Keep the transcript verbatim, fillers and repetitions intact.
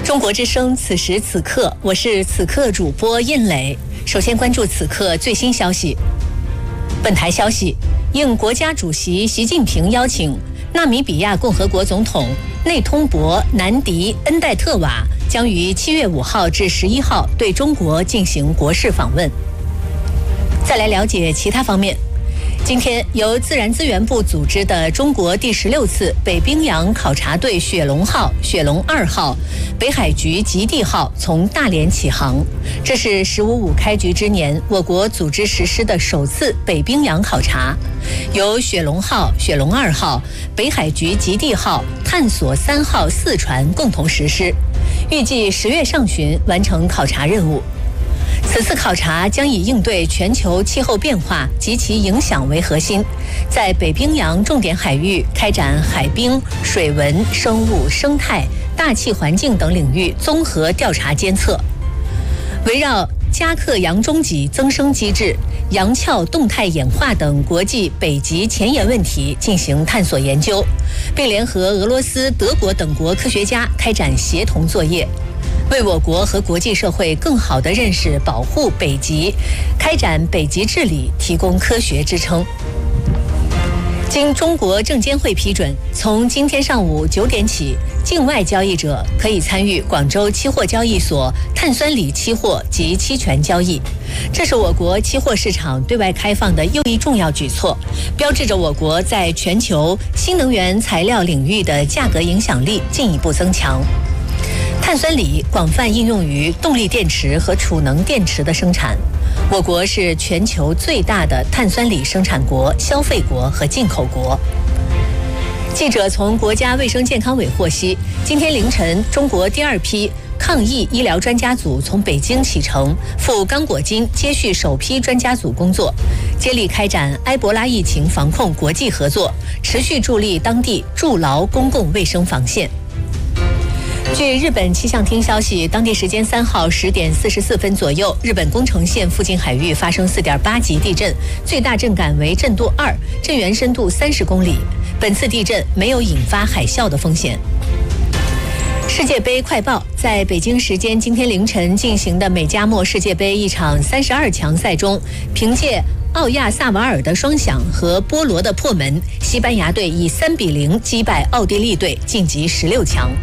中国之声，此时此刻，我是此刻主播印磊。首先关注此刻最新消息。本台消息，应国家主席习近平邀请，纳米比亚共和国总统内通博南迪恩代特瓦将于七月五号至十一号对中国进行国事访问。再来了解其他方面。今天，由自然资源部组织的中国第十六次北冰洋考察队雪龙号、雪龙二号、北海局极地号从大连起航。这是“十五五”开局之年，我国组织实施的首次北冰洋考察，由雪龙号、雪龙二号、北海局极地号、探索三号四船共同实施，预计十月上旬完成考察任务。此次考察将以应对全球气候变化及其影响为核心，在北冰洋重点海域开展海冰、水文、生物、生态、大气环境等领域综合调查监测，围绕加克洋中脊增生机制、洋壳动态演化等国际北极前沿问题进行探索研究，并联合俄罗斯、德国等国科学家开展协同作业，为我国和国际社会更好地认识、保护北极、开展北极治理提供科学支撑。经中国证监会批准，从今天上午九点起，境外交易者可以参与广州期货交易所碳酸锂期货及期权交易。这是我国期货市场对外开放的又一重要举措，标志着我国在全球新能源材料领域的价格影响力进一步增强。碳酸锂广泛应用于动力电池和储能电池的生产。我国是全球最大的碳酸锂生产国、消费国和进口国。记者从国家卫生健康委获悉，今天凌晨，中国第二批抗疫医疗专家组从北京启程，赴刚果金接续首批专家组工作，接力开展埃博拉疫情防控国际合作，持续助力当地筑牢公共卫生防线。据日本气象厅消息，当地时间三号十点四十四分左右，日本宫城县附近海域发生四点八级地震，最大震感为震度二，震源深度三十公里。本次地震没有引发海啸的风险。世界杯快报，在北京时间今天凌晨进行的美加墨世界杯一场三十二强赛中，凭借奥亚萨瓦尔的双响和波罗的破门，西班牙队以三比零击败奥地利队，晋级十六强。